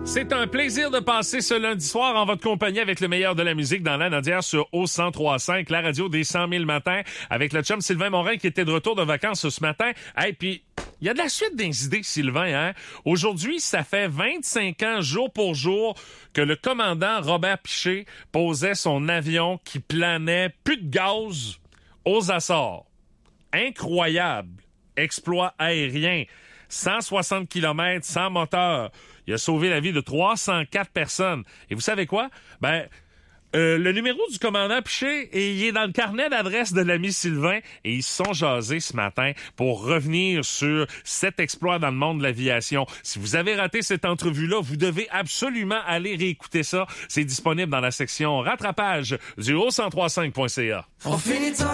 C'est un plaisir de passer ce lundi soir en votre compagnie avec le meilleur de la musique dans la Nodière sur O103.5, la radio des 100 000 matins, avec le chum Sylvain Morin qui était de retour de vacances ce matin. Hey, puis il y a de la suite des idées, Sylvain, hein? Aujourd'hui, ça fait 25 ans, jour pour jour, que le commandant Robert Piché posait son avion qui planait, plus de gaz, aux Açores. Incroyable exploit aérien. 160 km sans moteur. Il a sauvé la vie de 304 personnes. Et vous savez quoi? Le numéro du commandant Piché, il est dans le carnet d'adresse de l'ami Sylvain et ils se sont jasés ce matin pour revenir sur cet exploit dans le monde de l'aviation. Si vous avez raté cette entrevue-là, vous devez absolument aller réécouter ça. C'est disponible dans la section rattrapage du O1035.ca.